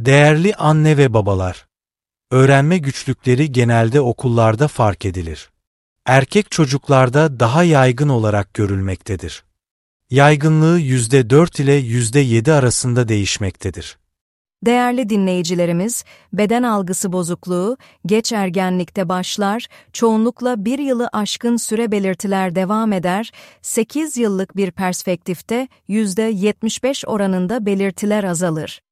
Değerli anne ve babalar, öğrenme güçlükleri genelde okullarda fark edilir. Erkek çocuklarda daha yaygın olarak görülmektedir. Yaygınlığı %4 ile %7 arasında değişmektedir. Değerli dinleyicilerimiz, beden algısı bozukluğu, geç ergenlikte başlar, çoğunlukla 1 yılı aşkın süre belirtiler devam eder, 8 yıllık bir perspektifte %75 oranında belirtiler azalır.